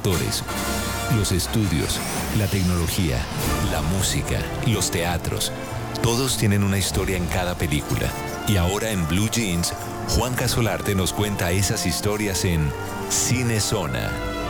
actores, los estudios, la tecnología, la música, los teatros. Todos tienen una historia en cada película. Y ahora en Blue Jeans, Juanca Solarte nos cuenta esas historias en Cinezona.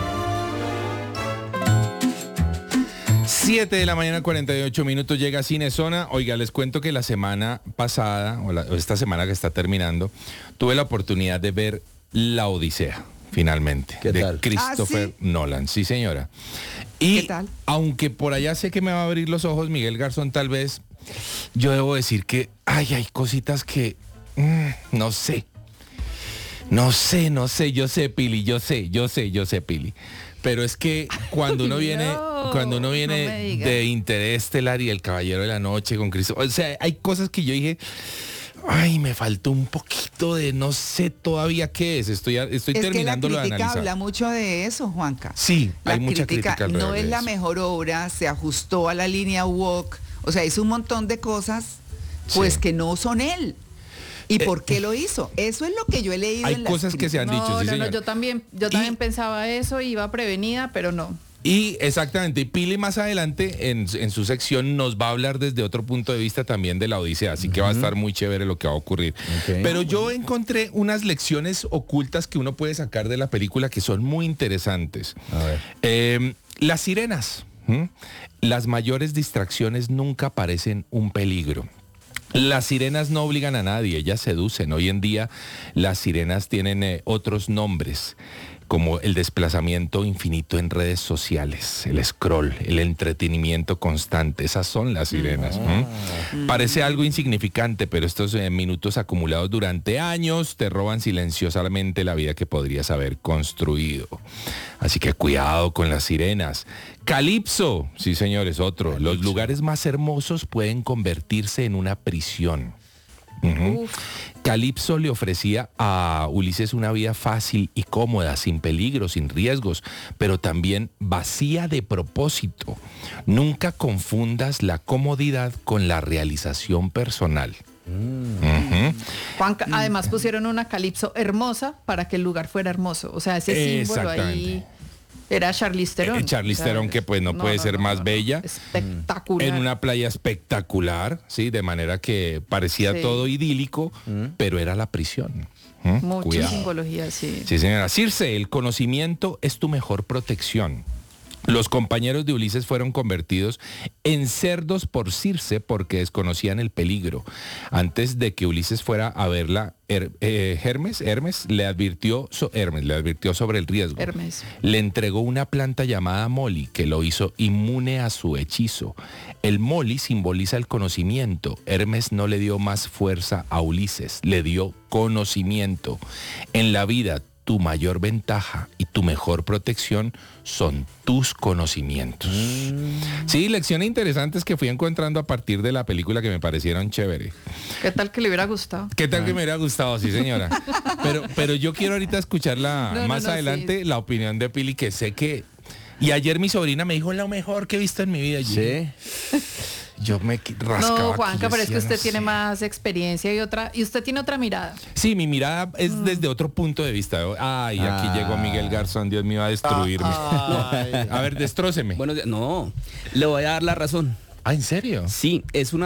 7:48 llega a Cinezona. Oiga, les cuento que la semana pasada, o esta semana que está terminando, tuve la oportunidad de ver La Odisea, finalmente. ¿Qué tal? De Christopher Nolan, sí señora. Y ¿Qué tal? aunque por allá sé que me va a abrir los ojos Miguel Garzón tal vez, yo debo decir que hay cositas que no sé. Yo sé, Pili, yo sé, Pili. Pero es que cuando uno viene, No me digas. de Interestelar y El Caballero de la Noche con Cristo, o sea, hay cosas que yo dije, me faltó un poquito de no sé todavía qué es. Estoy terminándolo de Es que la crítica analizar. habla mucho de eso, Juanca. Sí, La hay mucha crítica alrededor no es de la eso. mejor obra, se ajustó a la línea woke, o sea, hizo un montón de cosas, pues Sí. que no son él. ¿Y por qué lo hizo? Eso es lo que yo he leído Hay en las cosas que se han dicho, sí, señor. Yo también pensaba eso, iba prevenida, pero no. Y exactamente, y Pili más adelante en su sección nos va a hablar desde otro punto de vista también de la Odisea, así que va a estar muy chévere lo que va a ocurrir. Ok. Pero yo encontré unas lecciones ocultas que uno puede sacar de la película que son muy interesantes. A ver. Las sirenas, ¿m? Las mayores distracciones nunca parecen un peligro. Las sirenas no obligan a nadie, ellas seducen. Hoy en día las sirenas tienen otros nombres, como el desplazamiento infinito en redes sociales, el scroll, el entretenimiento constante. Esas son las sirenas. Parece algo insignificante, pero estos minutos acumulados durante años te roban silenciosamente la vida que podrías haber construido. Así que cuidado con las sirenas. Calipso, sí señores, otro. Los lugares más hermosos pueden convertirse en una prisión. Ujú. Calipso le ofrecía a Ulises una vida fácil y cómoda, sin peligro, sin riesgos, pero también vacía de propósito. Nunca confundas la comodidad con la realización personal. Ujú. Juanca, además pusieron una calipso hermosa para que el lugar fuera hermoso. O sea, ese símbolo ahí Exactamente. era Charlize Theron. Charlize Theron, que pues no puede ser más bella. Espectacular. En una playa espectacular, ¿sí? De manera que parecía Sí. todo idílico, pero era la prisión. ¿Mm? Mucha Cuidado. simbología, sí. Sí, señora. Circe, el conocimiento es tu mejor protección. Los compañeros de Ulises fueron convertidos en cerdos por Circe porque desconocían el peligro. Antes de que Ulises fuera a verla, Hermes le advirtió sobre el riesgo. Hermes. Le entregó una planta llamada Molly que lo hizo inmune a su hechizo. El Molly simboliza el conocimiento. Hermes no le dio más fuerza a Ulises, le dio conocimiento. En la vida, tu mayor ventaja y tu mejor protección son tus conocimientos. Sí, lecciones interesantes que fui encontrando a partir de la película que me parecieron chévere. ¿Qué tal que le hubiera gustado? ¿Qué tal que me hubiera gustado? Sí, señora. Pero yo quiero ahorita escuchar más adelante sí. la opinión de Pili, que sé que... Y ayer mi sobrina me dijo lo mejor que he visto en mi vida. Sí. Yo me rascaba. No, aquí, Juanca, pero es que decía, usted no tiene sé. más experiencia y usted tiene otra mirada. Sí, mi mirada es desde otro punto de vista. Ay, aquí llegó Miguel Garzón, Dios mío, a destruirme. A ver, destróceme. Bueno, no, le voy a dar la razón. ¿En serio? Sí, es una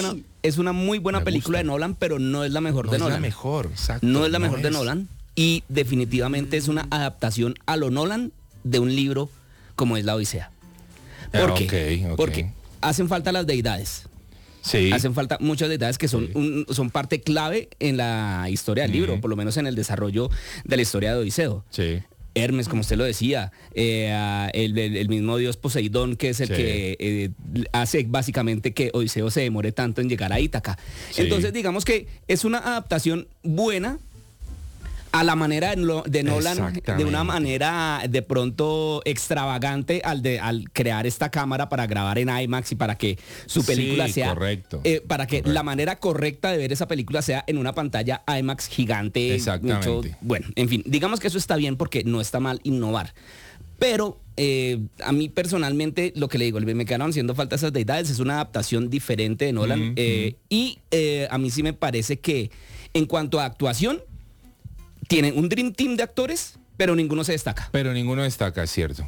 muy buena Me película gusta. de Nolan, pero no es la mejor No de es Nolan. la mejor, exacto. No es la mejor de es. Nolan. Y definitivamente es una adaptación a lo Nolan de un libro como es La Odisea. ¿Por qué? Ok. Porque hacen falta las deidades. Sí. Hacen falta muchas deidades que son, son parte clave en la historia del libro, por lo menos en el desarrollo de la historia de Odiseo. Sí. Hermes, como usted lo decía, el mismo dios Poseidón, que es el Sí. que hace básicamente que Odiseo se demore tanto en llegar a Ítaca. Sí. Entonces, digamos que es una adaptación buena a la manera de Nolan, de Exactamente. una manera de pronto extravagante al crear esta cámara para grabar en IMAX y para que su película Sí, sea correcto. para que la manera correcta de ver esa película sea en una pantalla IMAX gigante. Exactamente. Bueno, en fin, digamos que eso está bien porque no está mal innovar. Pero a mí personalmente, lo que le digo, me quedaron haciendo falta esas deidades, es una adaptación diferente de Nolan. Y a mí sí me parece que en cuanto a actuación, tienen un Dream Team de actores, pero ninguno se destaca. Pero ninguno destaca, es cierto.